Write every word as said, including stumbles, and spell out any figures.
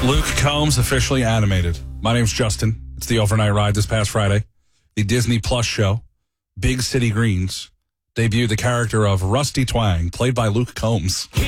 Luke Combs officially animated. My name's Justin. It's the overnight ride this past Friday. The Disney Plus show, Big City Greens, debuted the character of Rusty Twang, played by Luke Combs.